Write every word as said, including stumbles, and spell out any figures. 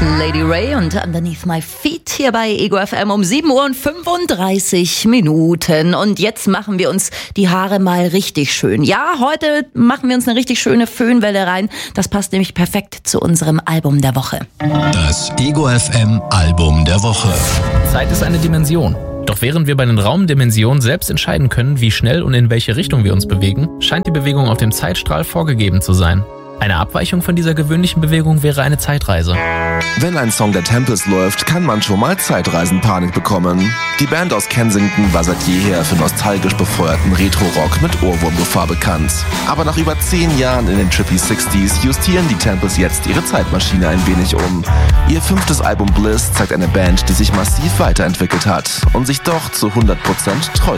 Lady Ray und Underneath My Feet hier bei Ego F M um sieben Uhr und fünfunddreißig Minuten. Und jetzt machen wir uns die Haare mal richtig schön. Ja, heute machen wir uns eine richtig schöne Föhnwelle rein. Das passt nämlich perfekt zu unserem Album der Woche. Das Ego F M Album der Woche. Zeit ist eine Dimension. Doch während wir bei den Raumdimensionen selbst entscheiden können, wie schnell und in welche Richtung wir uns bewegen, scheint die Bewegung auf dem Zeitstrahl vorgegeben zu sein. Eine Abweichung von dieser gewöhnlichen Bewegung wäre eine Zeitreise. Wenn ein Song der Tempest läuft, kann man schon mal Zeitreisenpanik bekommen. Die Band aus Kensington war seit jeher für nostalgisch befeuerten Retro-Rock mit Ohrwurmgefahr bekannt. Aber nach über zehn Jahren in den Trippy Sixties justieren die Tempest jetzt ihre Zeitmaschine ein wenig um. Ihr fünftes Album Bliss zeigt eine Band, die sich massiv weiterentwickelt hat und sich doch zu hundert Prozent treu